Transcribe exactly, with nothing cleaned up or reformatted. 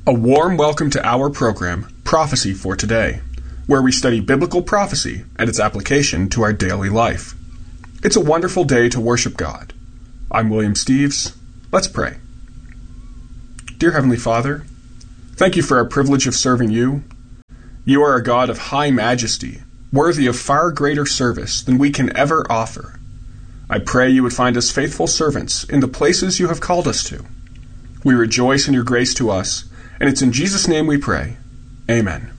A warm welcome to our program, Prophecy for Today, where we study biblical prophecy and its application to our daily life. It's a wonderful day to worship God. I'm William Steves. Let's pray. Dear Heavenly Father, thank you for our privilege of serving you. You are a God of high majesty, worthy of far greater service than we can ever offer. I pray you would find us faithful servants in the places you have called us to. We rejoice in your grace to us, and it's in Jesus' name we pray. Amen.